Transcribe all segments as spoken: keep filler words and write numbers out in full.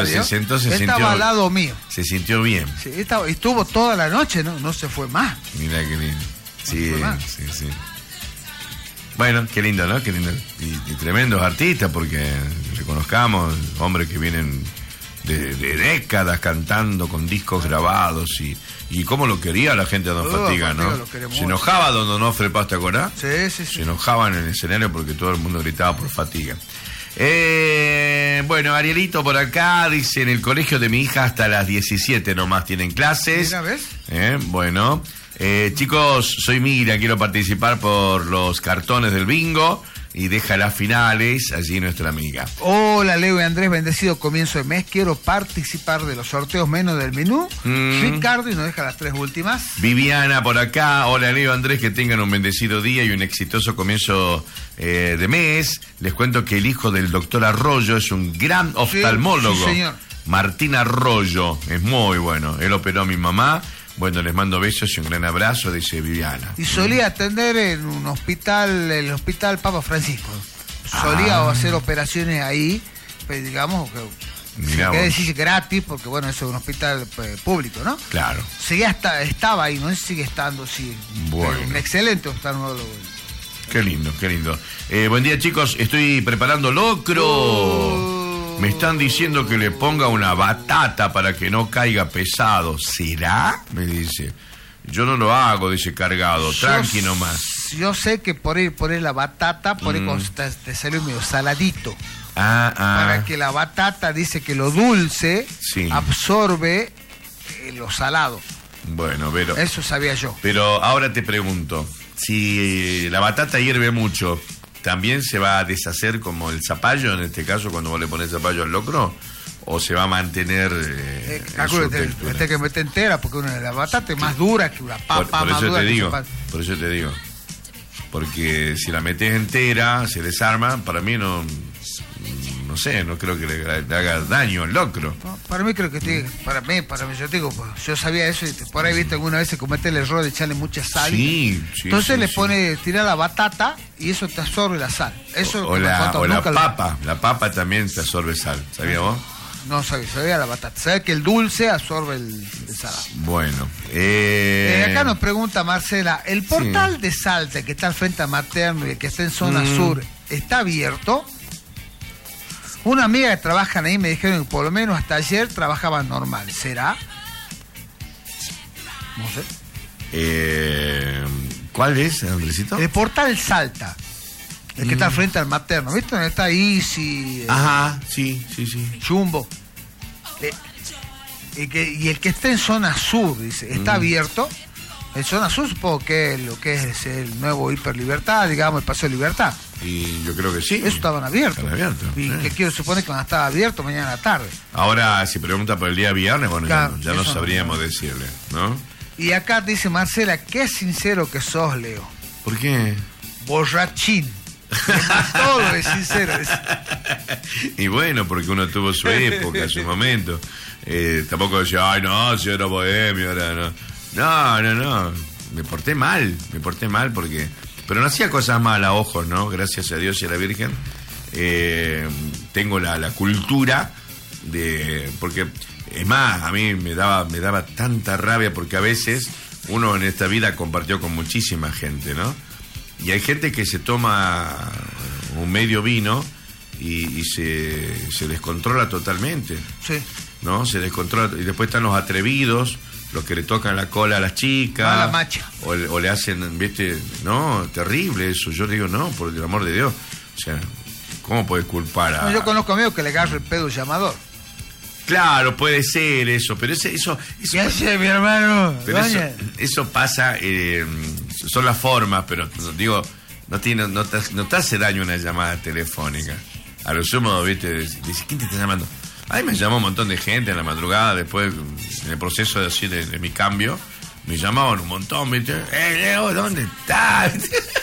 Se sentó, se estaba sintió, al lado mío. Se sintió bien. Sí, estaba, estuvo toda la noche, no, no se fue más. Mirá qué lindo. Sí, No se fue más. sí, sí. Bueno, qué lindo, ¿no? Qué lindo. Y, y tremendos artistas, porque reconozcamos hombres que vienen de, de décadas cantando con discos grabados y, y cómo lo quería la gente a Don Oh, Fatiga, ¿no? Se enojaba Don Donofre Paz, ¿te acordás? Sí, sí, sí. Se enojaban en el escenario porque todo el mundo gritaba por Fatiga. Eh, bueno, Arielito por acá dice: en el colegio de mi hija hasta las diecisiete nomás tienen clases. Mira, ¿ves? Eh, bueno, eh, chicos, soy Mira, quiero participar por los cartones del bingo y deja las finales allí nuestra amiga. Hola, Leo y Andrés, bendecido comienzo de mes. Quiero participar de los sorteos menos del menú. Mm. Ricardo, y nos deja las tres últimas. Viviana por acá. Hola, Leo, Andrés, que tengan un bendecido día y un exitoso comienzo eh, de mes. Les cuento que el hijo del doctor Arroyo es un gran oftalmólogo. Sí, señor. Martín Arroyo, es muy bueno. Él operó a mi mamá. Bueno, les mando besos y un gran abrazo, dice Viviana. Y solía atender en un hospital, el hospital Papa Francisco. Solía Ah. hacer operaciones ahí, pues, digamos, que Mirá quiere vos. decir gratis, porque bueno, eso es un hospital pues, público, ¿no? Claro. Seguía hasta, estaba ahí, no sé si sigue estando, sí. Bueno. Pero un excelente oftalmólogo. Qué lindo, qué lindo. Eh, buen día, chicos. Estoy preparando locro. Oh. Me están diciendo que le ponga una batata para que no caiga pesado. ¿Será? Me dice. Yo no lo hago, dice cargado. Tranqui Yo, nomás. Yo sé que por ahí, por ahí la batata, por ahí Mm. cuando te, te salió medio saladito. Ah, ah. Para que la batata dice que lo dulce Sí. absorbe eh, lo salado. Bueno, pero, Eso sabía yo. pero ahora te pregunto. Si la batata hierve mucho, ¿también se va a deshacer como el zapallo, en este caso, cuando vos le pones zapallo al locro? ¿O se va a mantener eh, Eh, en calculo su que te- textura? te que meter entera, porque una de las batatas es más dura que una papa, Por, por más eso dura te que digo, un zapato. por eso te digo. Porque si la metes entera, se desarma, para mí no, no sé, no creo que le, le haga daño al locro. No, para mí creo que te- para mí, para mí, yo te digo, pues, yo sabía eso y te- por ahí viste alguna vez se comete el error de echarle mucha sal. Sí, sí, Entonces sí, le sí. pone, tira la batata y eso te absorbe la sal. Eso es lo O que me la, contó, o la nunca lo- papa, la papa también te absorbe sal, ¿sabías vos? No sabía, sabía la batata. Sabía que el dulce absorbe el, el salado. Bueno, eh... Eh, acá nos pregunta Marcela, ¿el portal de Salta que está al frente a Materno y el que está en zona Mm. sur está abierto? Una amiga que trabajan ahí me dijeron que por lo menos hasta ayer trabajaban normal. ¿Será? No sé. Eh, ¿Cuál es, Andresito? El portal Salta, el que está Mm. al frente al Materno. ¿Viste? Donde está Easy, eh, Ajá, sí, sí, sí. Jumbo. Eh, y, que, y el que está en zona sur, dice, ¿está Mm. abierto? En zona sur supongo que es lo que es el nuevo Hiperlibertad, digamos, el Paseo de Libertad. Y yo creo que sí. Eso estaban abiertos. Están abiertos, Y sí. que quiero suponer que van a estar abiertos mañana a la tarde. Ahora, si pregunta por el día viernes, bueno, Claro, ya, ya no eso no. sabríamos decirle, ¿no? Y acá dice Marcela, qué sincero que sos, Leo. ¿Por qué? Borrachín. Todo lo es sincero. Es- Y bueno, porque uno tuvo su época, su momento. Eh, tampoco decía, ay, no, si era bohemio, ahora no. No, no, no. Me porté mal, me porté mal porque... Pero no hacía cosas malas, ojos, ¿no? Gracias a Dios y a la Virgen. Eh, tengo la, la cultura de... Porque, es más, a mí me daba, me daba tanta rabia porque a veces uno en esta vida compartió con muchísima gente, ¿no? Y hay gente que se toma un medio vino y, y se, se descontrola totalmente, Sí. ¿no? Se descontrola. Y después están los atrevidos, los que le tocan la cola a las chicas. Mala macha. O, le- o le hacen, ¿viste? No, terrible eso. Yo digo, no, por el amor de Dios. O sea, ¿cómo puedes culpar a...? No, yo conozco amigos que le agarra el pedo llamador. Claro, puede ser eso, pero ese, eso... eso ¿Qué hace mi hermano? Pero eso, Doña. eso pasa, eh, son las formas, pero digo, no, tiene, no, te, no te hace daño una llamada telefónica. A lo sumo, viste, dice, ¿quién te está llamando? Ay, me llamó un montón de gente en la madrugada, después, en el proceso de, así, de, de mi cambio, me llamaban un montón, viste, ¡eh, Leo, ¿dónde estás?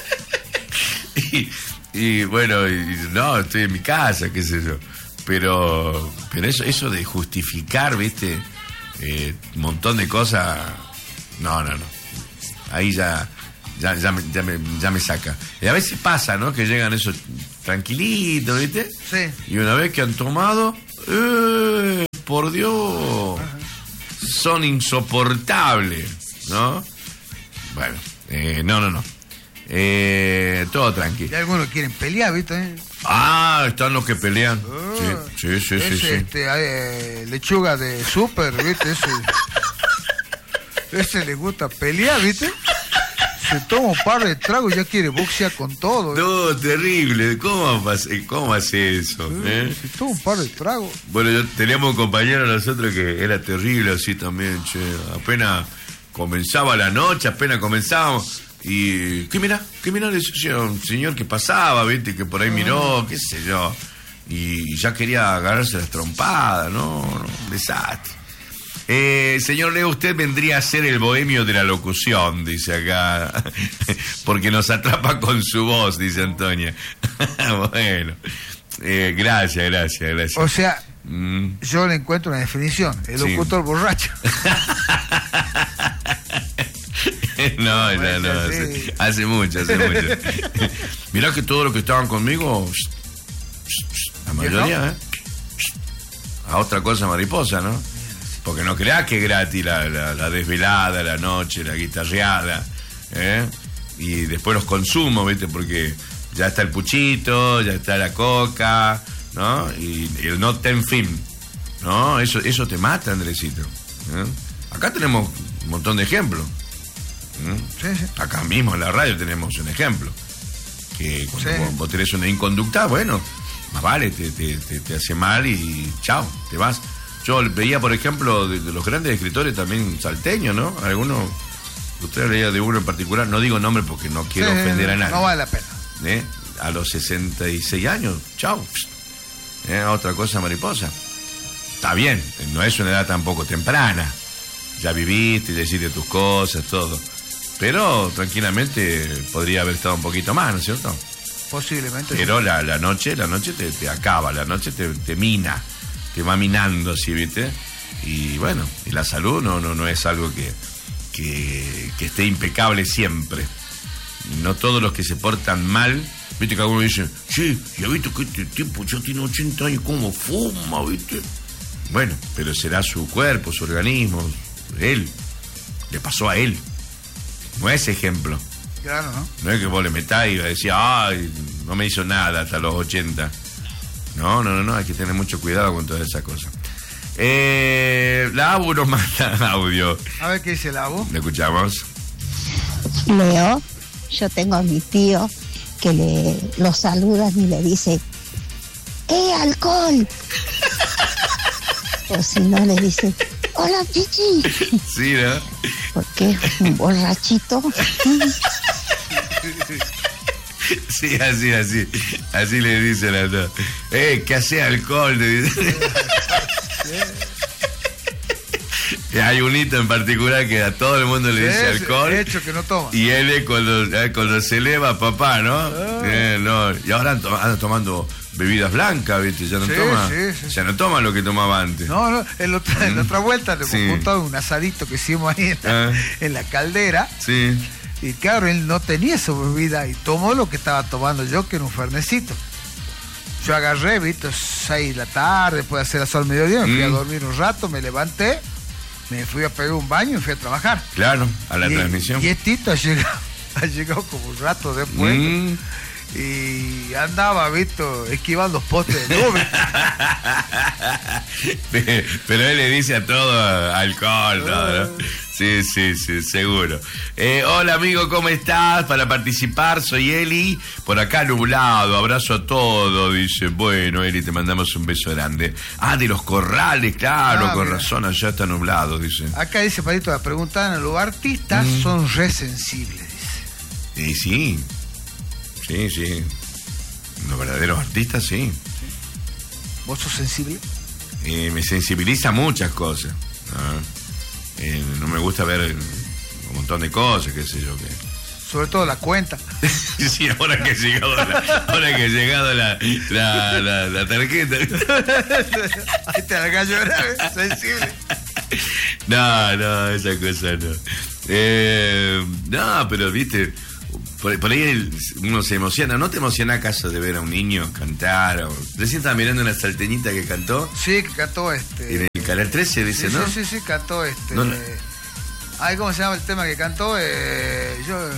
y, y bueno, y, no, estoy en mi casa, qué sé yo. Pero, pero eso, eso de justificar, viste, eh, un montón de cosas, no, no, no. Ahí ya, ya, ya, me, ya, me, ya me saca. Y a veces pasa, ¿no? Que llegan esos tranquilitos, ¿viste? Sí. Y una vez que han tomado, eh, por Dios, son insoportables, ¿no? Bueno, eh, no, no, no. Eh, todo tranquilo. Y algunos quieren pelear, ¿viste? Ah, están los que pelean. Oh, sí, sí, sí, ese, sí, sí. Este, eh, lechuga de súper, ¿viste? Ese, ese le gusta pelear, ¿viste? Se toma un par de tragos y ya quiere boxear con todo. ¿eh? No, terrible. ¿Cómo, cómo hace eso? ¿eh? Se toma un par de tragos. Bueno, yo teníamos un compañero nosotros que era terrible así también, che. Apenas comenzaba la noche, apenas comenzábamos. Y, ¿qué mirá? ¿Qué mirá? Le decía un señor que pasaba, ¿viste? Que por ahí miró, qué sé yo. Y ya quería agarrarse las trompadas, ¿no? no un desastre. Eh, señor Leo, usted vendría a ser el bohemio de la locución, dice acá. Porque nos atrapa con su voz, dice Antonia. Bueno. Eh, gracias, gracias, gracias. O sea, mm. yo le encuentro una definición. El Sí. locutor borracho. No, no, no, hace, hace mucho, hace mucho. Mirá que todos los que estaban conmigo, la mayoría, ¿eh? A otra cosa mariposa, ¿no? Porque no creas que es gratis la, la, la desvelada, la noche, la guitarreada, ¿eh? Y después los consumos, ¿viste? Porque ya está el puchito, ya está la coca, ¿no? Y, y el no ten film, ¿no? Eso, eso te mata, Andresito, ¿eh? Acá tenemos un montón de ejemplos. Sí, sí. Acá mismo en la radio tenemos un ejemplo. Que cuando Sí. vos, vos tenés una inconducta, bueno, más vale, te, te, te, te hace mal y chao, te vas. Yo veía, por ejemplo, de, de los grandes escritores también salteños, ¿no? Algunos, usted leía de uno en particular, no digo nombre porque no quiero Sí, ofender a nadie. No vale la pena. ¿Eh? A los sesenta y seis años, chao. ¿Eh? Otra cosa mariposa. Está bien, no es una edad tampoco temprana. Ya viviste, ya hiciste tus cosas, todo. Pero tranquilamente podría haber estado un poquito más, ¿no es cierto? Posiblemente. Pero la, la noche, la noche te, te acaba, la noche te, te mina, te va minando así, ¿viste? Y bueno, y la salud no, no, no es algo que, que, que esté impecable siempre. No todos los que se portan mal, ¿viste? Que algunos dicen, sí, ya viste que este tipo ya tiene ochenta años, ¿cómo fuma, viste? Bueno, pero será su cuerpo, su organismo, él, le pasó a él. No es ejemplo. Claro, ¿no? No es que vos le metás y decís, ay, no me hizo nada hasta los ochenta. No, no, no, no, hay que tener mucho cuidado con todas esas cosas. Eh, la Abu nos manda audio. A ver qué dice la Abu. ¿Le escuchamos? Leo, yo tengo a mi tío que le lo saludan y le dice, ¡eh, alcohol! O si no, le dice, hola, Chichi. Sí, ¿no? Porque es un borrachito. Sí, así, así. Así le dicen a todos. Eh, ¿qué hace alcohol? Le dicen. Y hay un hito en particular que a todo el mundo le dice Es alcohol. hecho que no toma. Y él es cuando, eh, cuando se eleva, papá, ¿no? Ah. Eh, no. Y ahora anda to- anda tomando bebidas blancas, ¿viste? Ya no Sí, toma. sí, sí. Ya no toma lo que tomaba antes. No, no, en, otra, en otra vuelta le Sí. montado un asadito que hicimos ahí en la, Ah. en la caldera. Sí. Y claro, él no tenía esa bebida y tomó lo que estaba tomando yo, que era un fernecito. Yo agarré, viste, seis de la tarde, después de hacer asado al mediodía, me fui Mm. a dormir un rato, me levanté, me fui a pegar un baño y fui a trabajar. Claro, a la y, transmisión. Y Estito ha llegado, ha llegado como un rato después. Mm. Y andaba, visto, esquivando postes de nube. Pero él le dice a todo alcohol, todo, ¿no? Sí, sí, sí, seguro. Eh, hola amigo, ¿cómo estás? Para participar, soy Eli. Por acá nublado, abrazo a todos. Dice, bueno, Eli, te mandamos un beso grande. Ah, de los corrales, claro, Ah, con mira. razón, allá está nublado, dice. Acá dice Palito, la pregunta, los artistas Mm. son resensibles, dice. Y sí, sí, sí. Los verdaderos artistas, sí. ¿Vos sos sensible? Eh, me sensibiliza muchas cosas. ¿No? Eh, no me gusta ver un montón de cosas, qué sé yo. Que... Sobre todo la cuenta. Sí, ahora que ha llegado la, ahora que ha llegado la, la, la, la tarjeta. Ahí te la llorar, ¿eh? Sensible. No, no, esa cosa no. Eh, no, pero viste, por, por ahí el, uno se emociona. ¿No te emociona acaso de ver a un niño cantar? O, recién estaba mirando una salteñita que cantó. Sí, que cantó este. En el Canal trece, dice, sí, ¿no? Sí, sí, sí, cantó este. No, no. Eh, ay, ¿cómo se llama el tema que cantó? Eh, yo. Eh,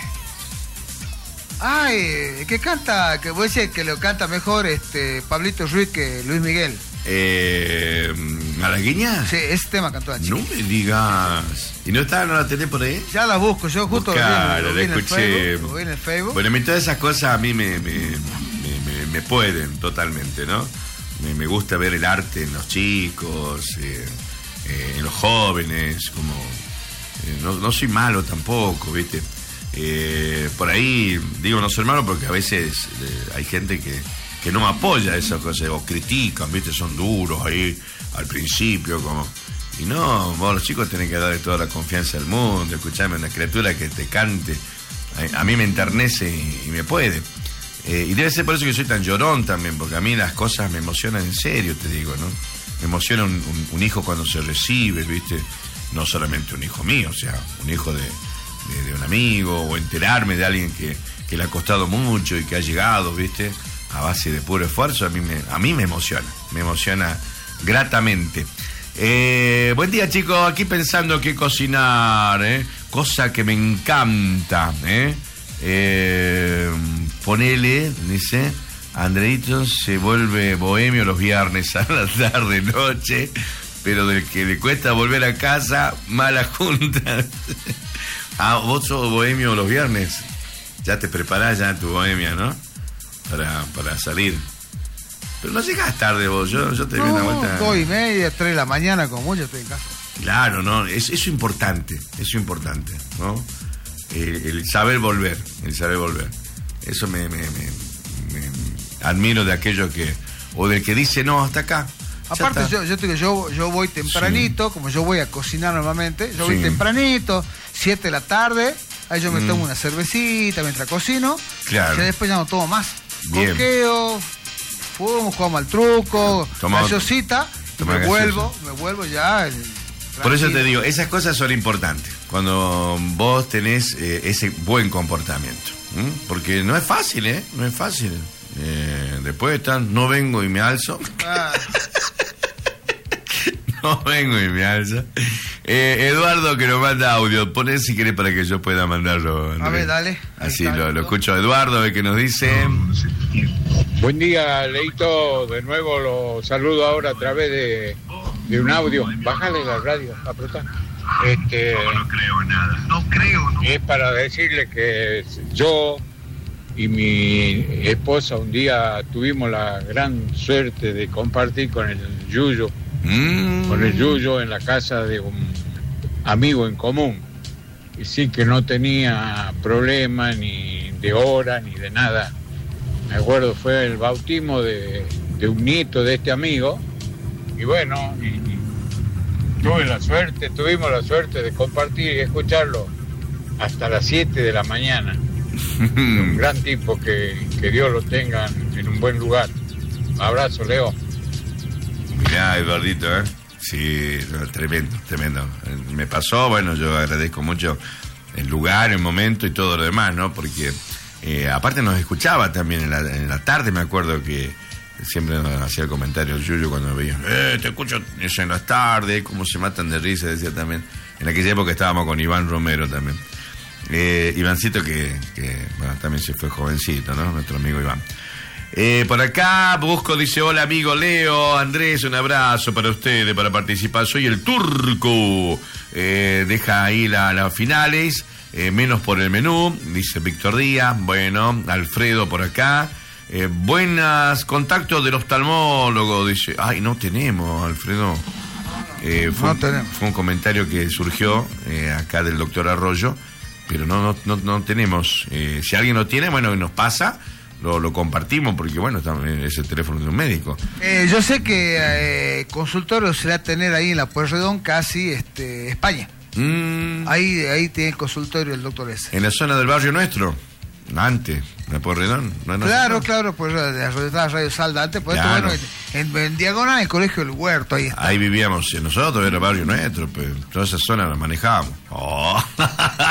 ay, que canta, que voy a decir que lo canta mejor este Pablito Ruiz que Luis Miguel. Eh, ¿Malagueña? Sí, ese tema cantó la chica. No me digas. ¿Y no está, no la tenés por ahí? Ya la busco, yo justo Buscala, lo vi, en, lo vi la en el escuché. Facebook, lo vi en el Facebook. Bueno, a mí todas esas cosas a mí me, me, me, me, me pueden totalmente, ¿no? Me, me gusta ver el arte en los chicos, eh, eh, en los jóvenes, como... Eh, no, no soy malo tampoco, ¿viste? Eh, por ahí, digo no soy malo porque a veces eh, hay gente que, que no apoya esas cosas, o critican, ¿viste? Son duros ahí al principio, como... Y no, vos los chicos tienen que darle toda la confianza del mundo, escucharme una criatura que te cante, a, a mí me enternece y, y me puede. Eh, y debe ser por eso que soy tan llorón también, porque a mí las cosas me emocionan en serio, te digo, ¿no? Me emociona un, un, un hijo cuando se recibe, ¿viste? No solamente un hijo mío, o sea, un hijo de, de, de un amigo, o enterarme de alguien que, que le ha costado mucho y que ha llegado, ¿viste? A base de puro esfuerzo, a mí me, a mí me emociona, me emociona gratamente. Eh, buen día, chicos, aquí pensando qué cocinar, ¿eh? Cosa que me encanta, ¿eh? Eh, ponele, dice, Andreito se vuelve bohemio los viernes a la tarde, noche, pero del que le cuesta volver a casa, mala junta. Ah, vos sos bohemio los viernes, ya te preparás ya tu bohemia, ¿no? Para, para salir. Pero no llegás tarde vos, yo, yo te no, vi una vuelta. Dos y media, tres de la mañana, como mucho estoy en casa. Claro, no, es, eso es importante, eso es importante, ¿no? El, el saber volver, el saber volver. Eso me, me, me, me admiro de aquello que, o del que dice, no, hasta acá. Aparte, yo, yo, te digo, yo, yo voy tempranito, sí. Como yo voy a cocinar normalmente, yo voy sí. tempranito, siete de la tarde, ahí yo me mm. tomo una cervecita mientras cocino, claro. Y después ya no tomo más. Bien. Coqueo, fumo, jugamos al truco, Toma, gaseosita, y me vuelvo, me vuelvo ya. El, Por eso te digo, esas cosas son importantes, cuando vos tenés eh, ese buen comportamiento, ¿m? Porque no es fácil, ¿eh? No es fácil. Eh, después están, no vengo y me alzo. Ah. No vengo y me alzo. Eh, Eduardo, que nos manda audio, poné si querés para que yo pueda mandarlo, Andrés. A ver, dale. Así lo, lo escucho a Eduardo, a ver qué nos dice. Buen día, Leito. De nuevo lo saludo ahora a través de, de un audio. Bájale la radio, apretá. Este, no, no creo nada. No creo, no. Es para decirle que yo y mi esposa un día tuvimos la gran suerte de compartir con el Yuyo, mm. con el Yuyo en la casa de un amigo en común. Y sí que no tenía problema ni de hora ni de nada. Me acuerdo, fue el bautismo de, de un nieto de este amigo. Y bueno, y, y tuve la suerte, tuvimos la suerte de compartir y escucharlo hasta las siete de la mañana. Un gran tipo, que, que Dios lo tenga en un buen lugar. Abrazo, Leo. Mirá, Eduardito, ¿eh? Sí, tremendo, tremendo. Me pasó, bueno, yo agradezco mucho el lugar, el momento y todo lo demás, ¿no? Porque eh, aparte nos escuchaba también en la, en la tarde, me acuerdo que siempre nos hacía el comentario el Yuyo cuando veía, eh, te escucho eso en las tardes, cómo se matan de risa, decía también. En aquella época estábamos con Iván Romero también. Eh, Ivancito que, que bueno, también se fue jovencito, ¿no? Nuestro amigo Iván. Eh, por acá busco, dice, hola amigo Leo, Andrés, un abrazo para ustedes, para participar. Soy el Turco. Eh, deja ahí las la finales, eh, menos por el menú, dice Víctor Díaz. Bueno, Alfredo por acá. Eh, buenas, contactos del oftalmólogo, dice. Ay, no tenemos, Alfredo. Eh, fue, no tenemos. Fue un comentario que surgió eh, acá del doctor Arroyo, pero no, no, no, no tenemos. Eh, si alguien lo tiene, bueno, nos pasa. Lo, lo compartimos porque, bueno, es el teléfono de un médico. Eh, yo sé que eh, consultorio se va a tener ahí en la Pueyrredón, casi este, España. Mm. Ahí, ahí tiene el consultorio el doctor ese. ¿En la zona del barrio nuestro? Antes, la Pueyrredón. No, no, claro, no. claro, pues de Radio Salda antes, pues claro. Esto, bueno, en, en diagonal el colegio del Huerto, ahí está. Ahí vivíamos nosotros, era el barrio nuestro, pues toda esa zona la manejábamos. Oh.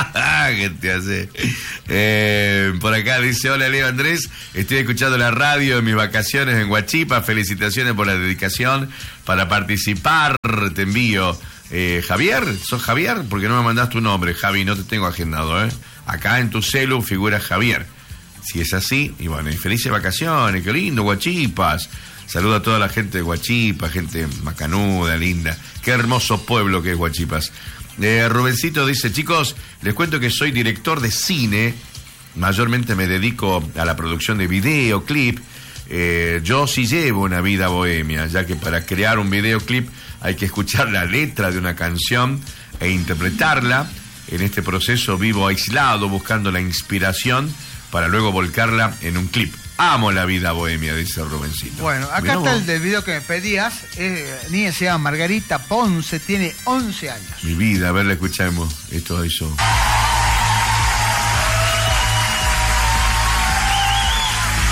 ¿Qué te hace? Eh, por acá dice, hola Leo Andrés, estoy escuchando la radio en mis vacaciones en Huachipa, felicitaciones por la dedicación para participar, te envío. Eh, Javier, ¿sos Javier? Porque no me mandaste tu nombre, Javi, no te tengo agendado, ¿eh? Acá en tu celu figura Javier. Si es así, y bueno, y felices vacaciones, qué lindo, Huachipas. Saludo a toda la gente de Huachipa, gente macanuda, linda. Qué hermoso pueblo que es Huachipas. Eh, Rubencito dice, chicos, les cuento que soy director de cine. Mayormente me dedico a la producción de videoclip. Eh, yo sí llevo una vida bohemia, ya que para crear un videoclip hay que escuchar la letra de una canción e interpretarla. En este proceso vivo aislado, buscando la inspiración para luego volcarla en un clip. Amo la vida bohemia, dice Rubencito. Bueno, acá Mirá está vos. El del video que me pedías. Eh, niña se llama Margarita Ponce, tiene once años. Mi vida, a ver, la escuchamos. Esto hizo.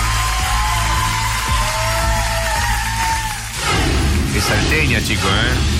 Es salteña, chicos, ¿eh?